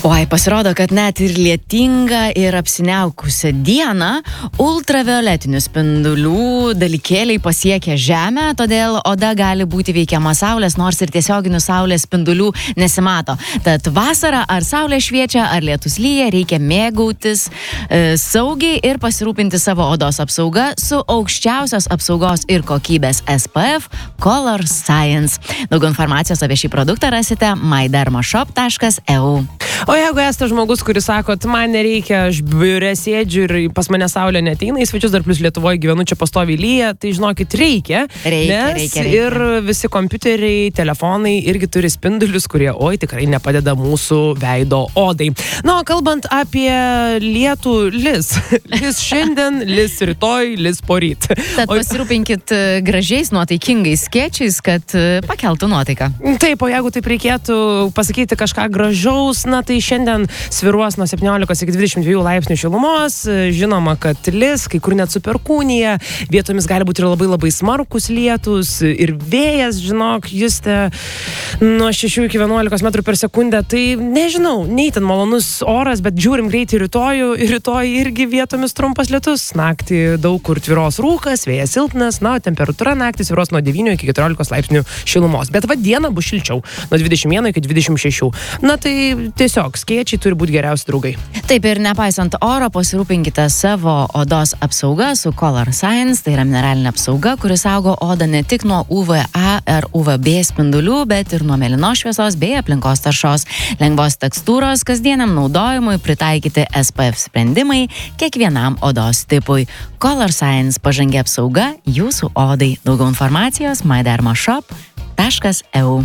Oi, pasirodo, kad net ir lietingą ir apsiniaukusią dieną ultravioletinių spindulių dalykėliai pasiekia Žemę, todėl oda gali būti veikiama saulės, nors ir tiesioginių saulės spindulių nesimato. Tad vasarą ar saulė šviečia, ar lietus lyja, reikia mėgautis saugiai ir pasirūpinti savo odos apsauga su aukščiausios apsaugos ir kokybės SPF Color Science. Daugiau informacijos apie šį produktą rasite mydermashop.eu. O jeigu esate žmogus, kuris sakot, man nereikia, aš biure sėdžiu ir pas mane saulė neteina, į svečius dar plus Lietuvoje gyvenu, čia pastoviai lyja, tai žinokit, reikia. Reikia. Ir visi kompiuteriai, telefonai irgi turi spindulius, kurie, tikrai nepadeda mūsų veido odai. Na, kalbant apie lietų, lis šiandien, lis rytoj, lis poryt. Tad pasirūpinkit gražiais, nuotaikingais skečais, kad pakeltų nuotaiką. Taip, o jeigu taip reikėtų pasakyti kažką gražaus, na tai šiandien svyruos nuo 17 iki 22 laipsnių šilumos. Žinoma, kad lis, kai kur net su perkūnija, vietomis gali būti ir labai smarkus lietus ir vėjas, žinok, juste nuo 6 iki 11 metrų per sekundę. Tai nežinau, neįtin malonus oras, bet žiūrim greitai rytojų ir rytoj irgi vietomis trumpas lietus. Naktį daug kur tvyros rūkas, vėjas silpnas, na, temperatūra naktį svyruos nuo 9 iki 14 laipsnių šilumos. Bet dieną bus šilčiau, nuo 21 iki 26. Na tai tiesiog skėčiai turi būti geriausi draugai. Taip, ir nepaisant oro, pasirūpinkite savo odos apsauga su Color Science, tai yra mineralinė apsauga, kuris saugo odą ne tik nuo UVA ar UVB spindulių, bet ir nuo mėlynos šviesos bei aplinkos taršos. Lengvos tekstūros kasdieniam naudojimui pritaikyti SPF sprendimai kiekvienam odos tipui. Color Science pažangi apsauga jūsų odai. Daugiau informacijos mydermashop.eu.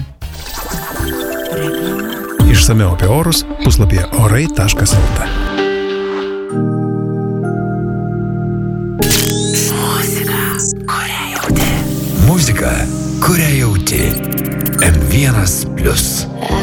Išsamiau apie orus puslapyje orai.lt. Muzika, kurią jauti. M1+.